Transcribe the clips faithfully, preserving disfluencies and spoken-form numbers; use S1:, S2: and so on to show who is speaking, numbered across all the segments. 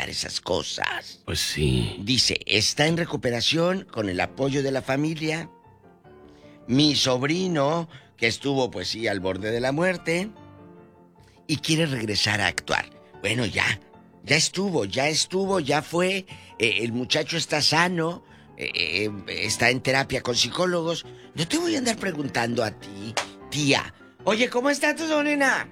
S1: pasar esas cosas.
S2: Pues sí.
S1: Dice, está en recuperación con el apoyo de la familia. Mi sobrino, que estuvo pues sí al borde de la muerte y quiere regresar a actuar. Bueno, ya, ya estuvo, ya estuvo, ya fue. Eh, el muchacho está sano, eh, eh, está en terapia con psicólogos. No te voy a andar preguntando a ti, tía, oye, ¿cómo está tu sobrina?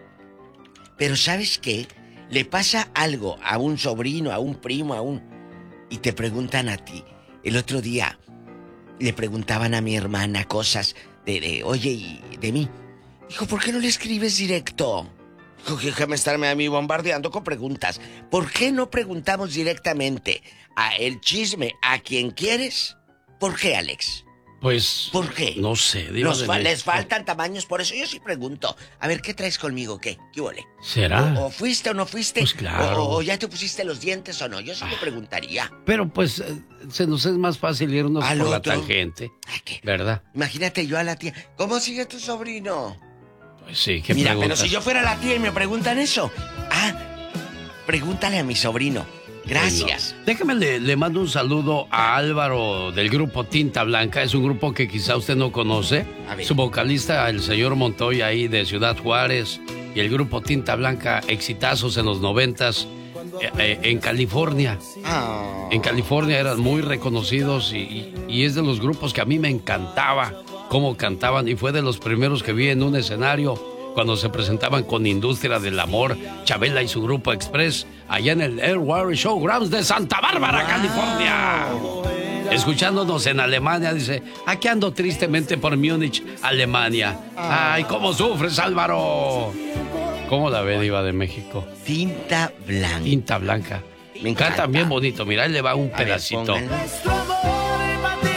S1: Pero ¿sabes qué? Le pasa algo a un sobrino, a un primo, a un... y te preguntan a ti. El otro día le preguntaban a mi hermana cosas de, de oye, y de mí. Dijo, ¿por qué no le escribes directo? Dijo, déjame estarme a mí bombardeando con preguntas. ¿Por qué no preguntamos directamente a el chisme a quien quieres? ¿Por qué, Alex?
S2: Pues...
S1: ¿Por qué?
S2: No sé, digo.
S1: Nos fa- les faltan tamaños, por eso yo sí pregunto. A ver, ¿qué traes conmigo? ¿Qué? ¿Qué huele?
S2: ¿Será?
S1: O, o fuiste o no fuiste.
S2: Pues claro.
S1: O, o ya te pusiste los dientes o no. Yo sí me preguntaría.
S2: Pero pues eh, se nos es más fácil irnos
S1: Al
S2: por la
S1: otro.
S2: tangente.
S1: Ay, ¿qué?
S2: ¿Verdad?
S1: Imagínate yo a la tía. ¿Cómo sigue tu sobrino?
S2: Pues sí, ¿qué
S1: Mira,
S2: preguntas?
S1: pero si yo fuera la tía y me preguntan eso. Ah, pregúntale a mi sobrino. Gracias.
S2: Bueno, déjame le, le mando un saludo a Álvaro del grupo Tinta Blanca. Es un grupo que quizá usted no conoce.
S1: A ver.
S2: Su vocalista, el señor Montoya, ahí de Ciudad Juárez. Y el grupo Tinta Blanca, exitazos en los noventas eh, eh, en California.
S1: Ah.
S2: En California eran muy reconocidos y, y, y es de los grupos que a mí me encantaba cómo cantaban. Y fue de los primeros que vi en un escenario cuando se presentaban con Industria del Amor, Chabela y su grupo Express, allá en el Airwater Showgrounds de Santa Bárbara, wow. California. Escuchándonos en Alemania, dice, aquí ando tristemente por Múnich, Alemania. Ay, ¿cómo sufres, Álvaro? ¿Cómo la ve, diva de México?
S1: Tinta Blanca.
S2: Tinta Blanca.
S1: Me encanta.
S2: Cantan bien bonito, mira, ahí le va un
S1: A
S2: pedacito.
S1: ver,
S3: Nuestro amor va a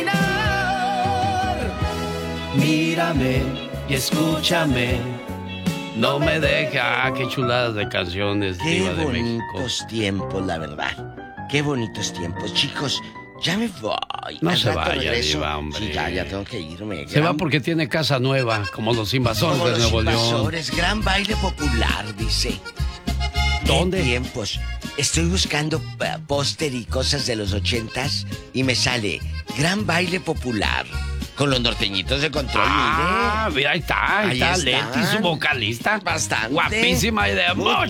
S3: terminar.
S2: Mírame y escúchame. No me deja. Ah, qué chuladas de canciones,
S1: qué
S2: diva de México.
S1: bonitos tiempos, la verdad. Qué bonitos tiempos, chicos. Ya me voy.
S2: No
S1: Al
S2: se
S1: rato
S2: vaya,
S1: regreso.
S2: diva, hombre.
S1: Sí, ya, ya tengo que irme.
S2: Se
S1: Gran-
S2: va porque tiene casa nueva, como los invasores
S1: Como
S2: de
S1: los
S2: Nuevo León.
S1: invasores, gran baile popular, dice.
S2: ¿Dónde?
S1: ¿Qué tiempos? Estoy buscando uh, póster y cosas de los ochentas y me sale gran baile popular con los norteñitos de control.
S2: Ah, mira, ahí está, ahí,
S1: Ahí
S2: está,
S1: están.
S2: Leti, su vocalista.
S1: Bastante.
S2: Guapísima y de
S1: Muy
S2: mucho